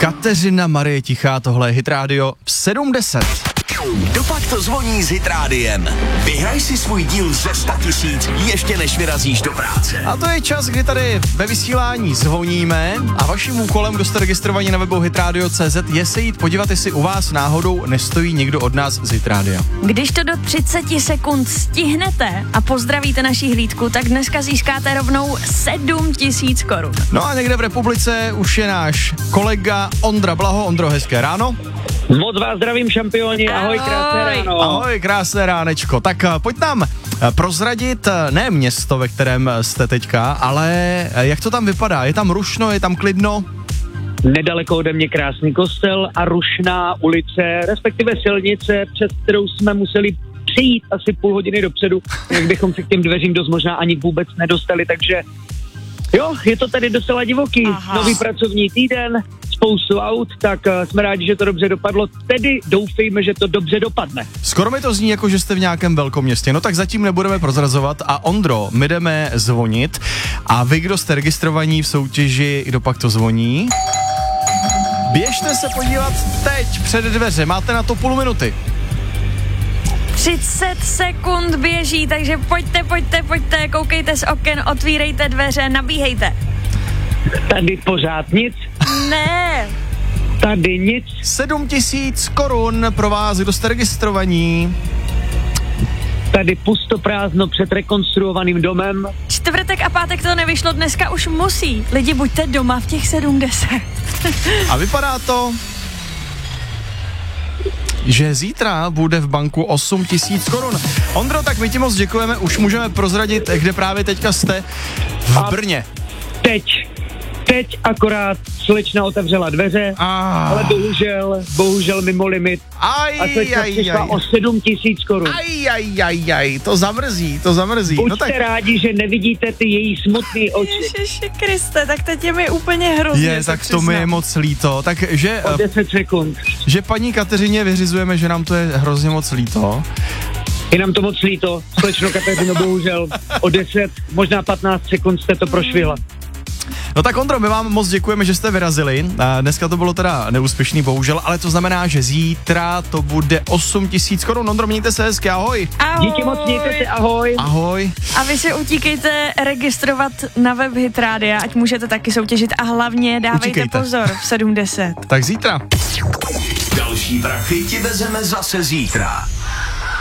Kateřina Marie Tichá, tohle je Hit Radio v 7:10. Kdopak to zvoní s Hit Rádiem. Vyhraj si svůj díl ze 100 000 ještě než vyrazíš do práce. A to je čas, kdy tady ve vysílání zvoníme a vaším úkolem, kdo jste registrovaní na webu hitradio.cz, je se jít podívat, jestli u vás náhodou nestojí někdo od nás z Hit Rádia. Když to do 30 sekund stihnete a pozdravíte naši hlídku, tak dneska získáte rovnou 7 000 korun. No a někde v republice už je náš kolega Ondra Blaho. Ondro, hezké ráno. Moc vás zdravím, šampioni, ahoj, krásné ráno. Ahoj, krásné ránečko. Tak pojď nám prozradit ne město, ve kterém jste teďka, ale jak to tam vypadá? Je tam rušno, je tam klidno? Nedaleko ode mě krásný kostel a rušná ulice, respektive silnice, přes kterou jsme museli přijít asi půl hodiny dopředu, jak bychom se k těm dveřím dost možná ani vůbec nedostali, takže jo, je to tady docela divoký. Aha. Nový pracovní týden, spoustu aut, tak jsme rádi, že to dobře dopadlo, tedy doufejme, že to dobře dopadne. Skoro mi to zní jako, že jste v nějakém velkom městě, no tak zatím nebudeme prozrazovat a Ondro, my jdeme zvonit a vy, kdo jste registrovaní v soutěži Kdopak to zvoní, běžte se podívat teď před dveře, máte na to půl minuty. 30 sekund běží, takže pojďte, koukejte z oken, otvírejte dveře, nabíhejte. Tady pořád nic? Ne. Tady nic? 7 000 korun pro vás, kdo jste registrovaní. Tady pustoprázdno před rekonstruovaným domem. Čtvrtek a pátek to nevyšlo, dneska už musí. Lidi, buďte doma v těch 70. A vypadá to, že zítra bude v banku 8 000 korun. Ondro, tak my ti moc děkujeme, už můžeme prozradit, kde právě teďka jste v Brně. Teď akorát slečna otevřela dveře, ale bohužel mimo limit. A slečna přišla o 7 000 korun. To zamrzí. Buďte rádi, že nevidíte ty její smutný oči. Ježiši Kriste, tak teď je mi úplně hrozně. Tak to mi je moc líto. Takže o 10 sekund. Že paní Kateřině vyřizujeme, že nám to je hrozně moc líto. Je nám to moc líto, slečno Kateřino, bohužel o 10, možná 15 sekund jste to prošvihla. No tak Ondro, my vám moc děkujeme, že jste vyrazili. Dneska to bylo teda neúspěšný, bohužel, ale to znamená, že zítra to bude 8 000 korun. Ondro, mějte se hezky, ahoj. Ahoj. Díky moc, mějte se, ahoj. Ahoj. A vy se utíkejte registrovat na web Hit Rádia, ať můžete taky soutěžit a hlavně dávejte pozor v 7:10. Tak zítra. Další prachy ti vezeme zase zítra.